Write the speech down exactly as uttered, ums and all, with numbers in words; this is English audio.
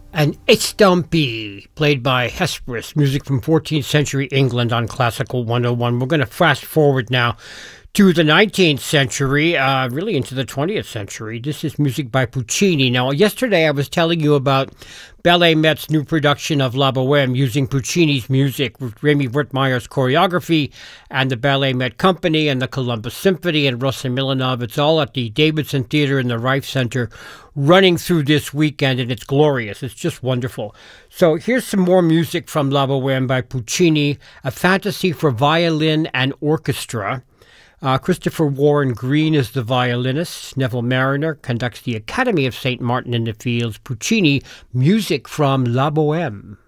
And It's Dumpy, played by Hesperus, music from fourteenth century England on Classical one oh one. We're going to fast forward now to the nineteenth century, uh, really into the twentieth century. This is music by Puccini. Now, yesterday I was telling you about Ballet Met's new production of La Boheme using Puccini's music with Remy Wertmeyer's choreography and the Ballet Met Company and the Columbus Symphony and Ruslan Milanov. It's all at the Davidson Theater in the Reif Center running through this weekend, and it's glorious. It's just wonderful. So here's some more music from La Boheme by Puccini, a fantasy for violin and orchestra. Uh, Christopher Warren Green is the violinist. Neville Mariner conducts the Academy of Saint Martin in the Fields. Puccini, music from La Boheme.